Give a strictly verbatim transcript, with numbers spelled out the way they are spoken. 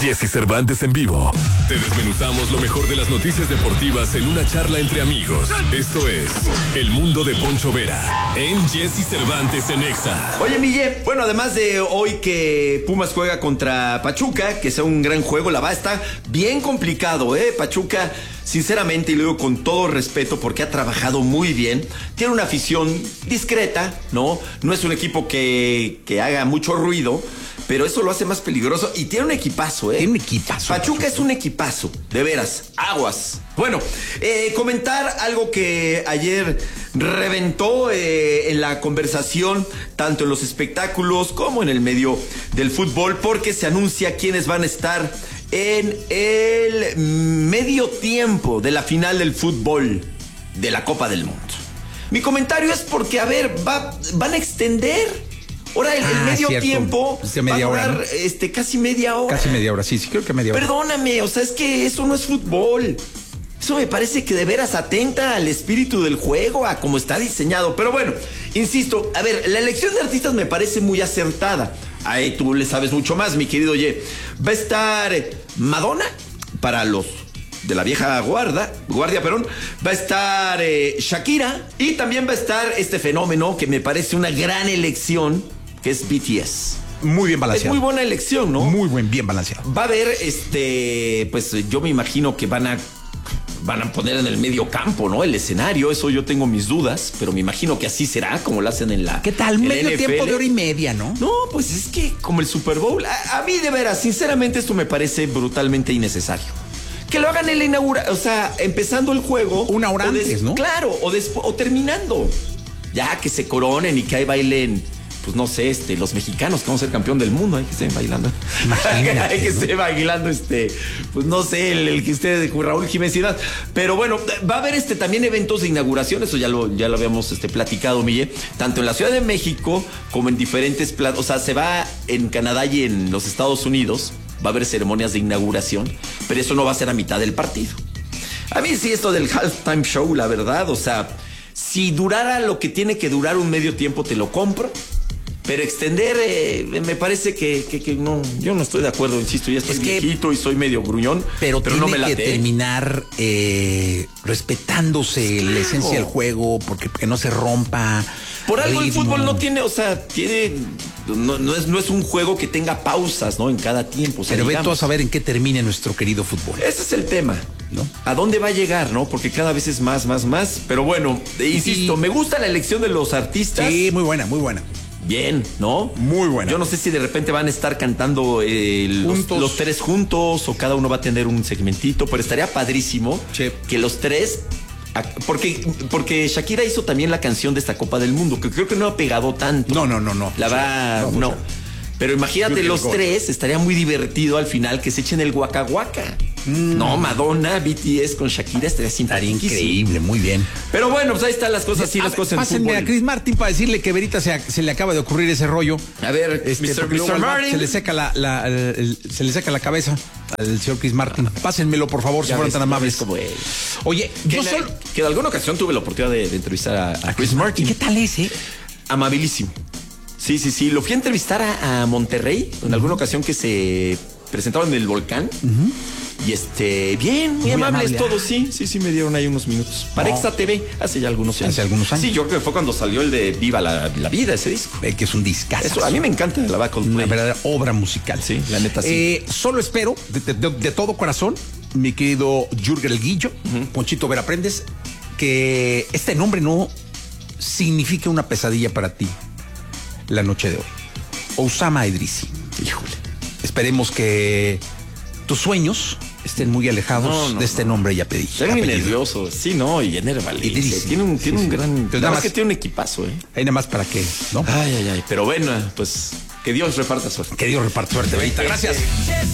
Jesse Cervantes en vivo. Te desmenuzamos lo mejor de las noticias deportivas en una charla entre amigos. Esto es El Mundo de Poncho Vera en Jesse Cervantes en Exa. Oye, Mille, bueno, además de hoy que Pumas juega contra Pachuca, que sea un gran juego, la va a estar bien complicado, ¿eh? Pachuca, sinceramente, y lo digo con todo respeto porque ha trabajado muy bien. Tiene una afición discreta, ¿no? No es un equipo que, que haga mucho ruido, pero eso lo hace más peligroso. Y tiene un equipazo, ¿eh? Tiene un equipazo. Pachuca es un equipazo, de veras, aguas. Bueno, eh, comentar algo que ayer reventó eh, en la conversación, tanto en los espectáculos como en el medio del fútbol, porque se anuncia quiénes van a estar en el medio tiempo de la final del fútbol de la Copa del Mundo. Mi comentario es porque, a ver, va, van a extender... Ahora el, ah, el medio cierto. tiempo sí, media va a durar hora, ¿no? este, casi media hora. Casi media hora, sí, sí, creo que media hora. Perdóname, o sea, es que eso no es fútbol. Eso me parece que de veras atenta al espíritu del juego, a cómo está diseñado. Pero bueno, insisto, a ver, la elección de artistas me parece muy acertada. Ahí tú le sabes mucho más, mi querido Ye. Va a estar Madonna para los de la vieja guarda, guardia, perdón. Va a estar eh, Shakira y también va a estar este fenómeno que me parece una gran elección, que es B T S. Muy bien balanceado. Es muy buena elección, ¿no? Muy buen, bien balanceado. Va a haber, este, pues yo me imagino que van a van a poner en el medio campo, ¿no? El escenario, eso yo tengo mis dudas, pero me imagino que así será, como lo hacen en la ¿Qué tal? Medio N F L. Tiempo de hora y media, ¿no? No, pues es que como el Super Bowl, a, a mí de veras, sinceramente esto me parece brutalmente innecesario. Que lo hagan en la inauguración, o sea, empezando el juego. Una hora antes, des- ¿no? Claro, o, despu- o terminando. Ya que se coronen y que ahí bailen, pues no sé, este, los mexicanos que vamos a ser campeón del mundo, hay que estén bailando. Hay que estén bailando, este, pues no sé, el, el que esté de Raúl Jiménez y demás. Pero bueno, va a haber este también eventos de inauguración, eso ya lo, ya lo habíamos este, platicado, Mille, tanto en la Ciudad de México como en diferentes platos. O sea, se va en Canadá y en los Estados Unidos. Va a haber ceremonias de inauguración, pero eso no va a ser a mitad del partido. A mí sí esto del halftime show, la verdad, o sea, si durara lo que tiene que durar un medio tiempo, te lo compro. Pero extender, eh, me parece que, que, que no, yo no estoy de acuerdo, insisto, ya estoy es que, viejito y soy medio gruñón, pero, pero tiene no me late. que terminar eh, respetándose claro. la esencia del juego, porque que no se rompa. Por algo ritmo. El fútbol no tiene, o sea, tiene, no, no, es, no es un juego que tenga pausas, ¿no? En cada tiempo. O sea, pero ve digamos, tú a saber en qué termine nuestro querido fútbol. Ese es el tema, ¿no? ¿A dónde va a llegar, no? Porque cada vez es más, más, más. Pero bueno, insisto, y... me gusta la elección de los artistas. Sí, muy buena, muy buena. Bien, ¿no? Muy buena. Yo no sé si de repente van a estar cantando eh, los, los tres juntos o cada uno va a tener un segmentito, pero estaría padrísimo sí. que los tres... Porque, porque Shakira hizo también la canción de esta Copa del Mundo, que creo que no ha pegado tanto. No, no, no, no. La verdad, no. no. Pero imagínate los tres, estaría muy divertido al final que se echen el guaca guaca. Mm. No, Madonna, B T S con Shakira estaría simpático. Increíble, muy bien. Pero bueno, pues ahí están las cosas, sí, las cosas en pásenme a Chris Martin para decirle que Verita se, se le acaba de ocurrir ese rollo. A ver, este, mister mister Martin. Se le seca la, la el, el, se le seca la cabeza al señor Chris Martin. Pásenmelo, por favor, ya si fueran tan amables. Como él. Oye, que yo en, solo... que en alguna ocasión tuve la oportunidad de, de entrevistar a, a Chris Martin. ¿Qué tal es, eh? Amabilísimo. Sí, sí, sí. Lo fui a entrevistar a, a Monterrey en uh-huh. alguna ocasión que se presentaron en el Volcán. Uh-huh. Y este, bien, muy, muy amables amable. todos, sí, sí, sí, me dieron ahí unos minutos. Para no. Exa T V, hace ya algunos años. Hace algunos años. Sí, yo creo que fue cuando salió el de Viva la, la Vida, ese disco. Eh, que es un discazo. Eso, a mí me encanta la va Coldplay. Una verdadera obra musical. Sí, la neta sí. Eh, solo espero, de, de, de todo corazón, mi querido Jürgen El Guillo, uh-huh. Ponchito Vera Prendes, que este nombre no signifique una pesadilla para ti la noche de hoy. Osama Idrisi. Híjole. Esperemos que tus sueños estén muy alejados no, no, de este no. nombre y apellido. Estoy muy nervioso, sí, no, y Ener Valencia. Tiene un, tiene sí, un sí. gran. Nada más, más que tiene un equipazo, ¿eh? Hay nada más para qué, ¿no? Ay, ay, ay. Pero bueno, pues que Dios reparta suerte. Que Dios reparta suerte, Verita. Gracias.